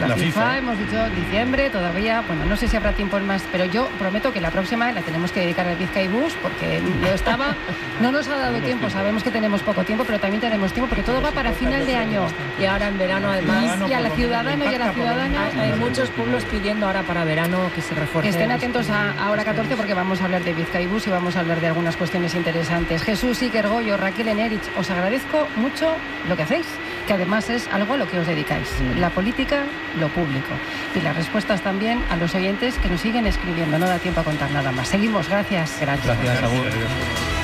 La FIFA, hemos dicho diciembre todavía, bueno, no sé si habrá tiempo en más, pero yo prometo que la próxima la tenemos que dedicar al Bizkaibus, porque no nos ha dado tiempo, sabemos que tenemos poco tiempo, pero también tenemos tiempo, porque todo va para final de año. Y ahora en verano, además, y a la ciudadana y a la ciudadana. Hay muchos pueblos pidiendo ahora para verano que se refuerce. Que estén atentos a Hora 14, porque vamos a hablar de Bizkaibus y vamos a hablar de algunas cuestiones interesantes. Jesús Iker Goyo, Raquel Enerich, os agradezco mucho lo que hacéis, que además es algo a lo que os dedicáis, la política, lo público. Y las respuestas también a los oyentes que nos siguen escribiendo. No da tiempo a contar nada más. Seguimos, gracias. Gracias. Gracias.